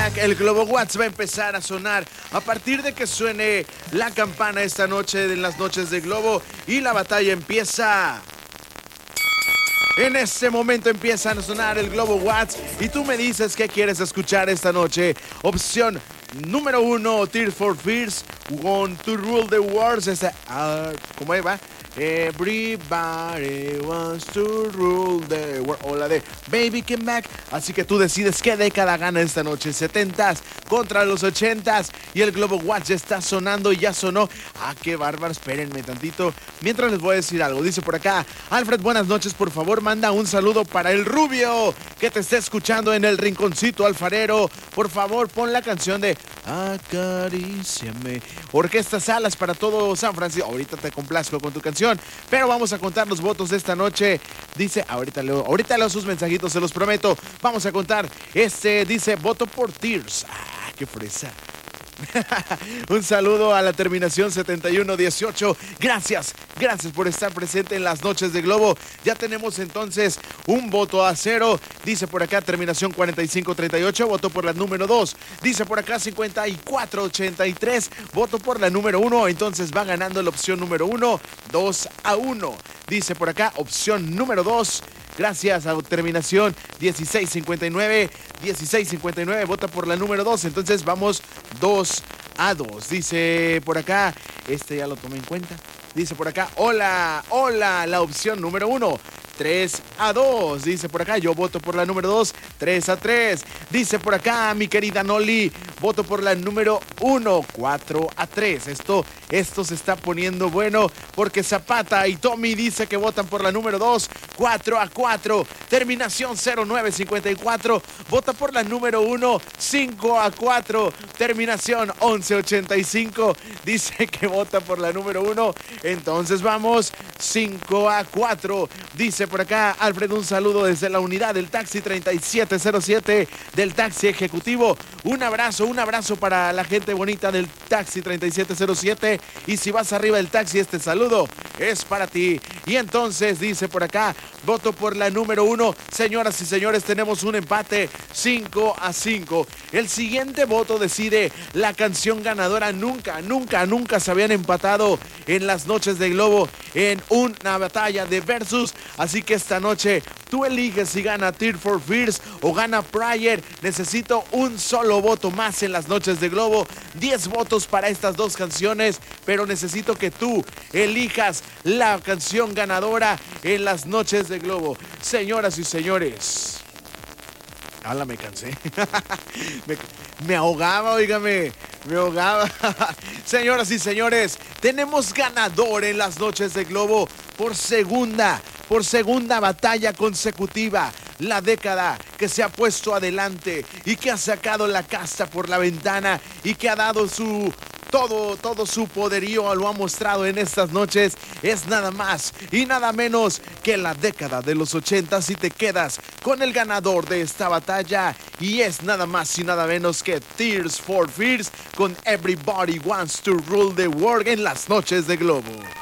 Mac. El Globo Watts va a empezar a sonar a partir de que suene la campana esta noche en las noches de Globo y la batalla empieza. En este momento empiezan a sonar el Globo Watts y tú me dices qué quieres escuchar esta noche. Opción número 1, Tears for Fears, Want to Rule the World. ¿Cómo va? Everybody wants to rule the world. O la de Baby Came Back. Así que tú decides qué década gana esta noche. 70s contra los 80s. Y el Globo Watts ya está sonando y ya sonó. Ah, qué bárbaro. Espérenme tantito. Mientras les voy a decir algo. Dice por acá: Alfred, buenas noches. Por favor, manda un saludo para el Rubio, que te está escuchando en el rinconcito alfarero. Por favor, pon la canción de Acaríciame. Orquesta Salas para todo San Francisco. Ahorita te complazco con tu canción. Pero vamos a contar los votos de esta noche. Dice, ahorita leo sus mensajitos, se los prometo. Vamos a contar. Dice, voto por Tears. Ah, qué fresa. Un saludo a la terminación 7118. Gracias por estar presente en las noches de Globo. Ya tenemos entonces un voto a 0. Dice por acá terminación 4538, voto por la número 2. Dice por acá 5483, voto por la número 1. Entonces va ganando la opción número 1, 2-1. Dice por acá opción número 2. Gracias a terminación 1659, vota por la número 2. Entonces vamos 2-2. Dice por acá, ya lo tomé en cuenta. Dice por acá, hola, la opción número 1. 3-2. Dice por acá, yo voto por la número 2, 3-3. Dice por acá, mi querida Noli, voto por la número 1, 4-3. Esto se está poniendo bueno porque Zapata y Tommy dice que votan por la número 2, 4-4. Terminación 0954, vota por la número 1, 5-4. Terminación 1185, dice que vota por la número 1. Entonces vamos 5-4. Dice por acá, Alfred, un saludo desde la unidad del taxi 3707 del taxi ejecutivo. Un abrazo para la gente bonita del taxi 3707. Y si vas arriba del taxi, este saludo es para ti. Y entonces dice por acá, voto por la número 1. Señoras y señores, tenemos un empate 5-5. El siguiente voto decide la canción ganadora. Nunca se habían empatado en las noches de Globo en una batalla de versus. Así que esta noche tú eliges si gana Tears for Fears o gana Prayer. Necesito un solo voto más en las noches de Globo. 10 votos para estas dos canciones, pero necesito que tú elijas la canción ganadora en las noches de Globo. Señoras y señores. Me cansé. me ahogaba, óigame. Me ahogaba. Señoras y señores, tenemos ganador en las noches de Globo por segunda batalla consecutiva. La década que se ha puesto adelante y que ha sacado la casta por la ventana y que ha dado todo su poderío, lo ha mostrado en estas noches, es nada más y nada menos que la década de los 80. Si te quedas con el ganador de esta batalla, y es nada más y nada menos que Tears for Fears con Everybody Wants to Rule the World en las noches de Globo.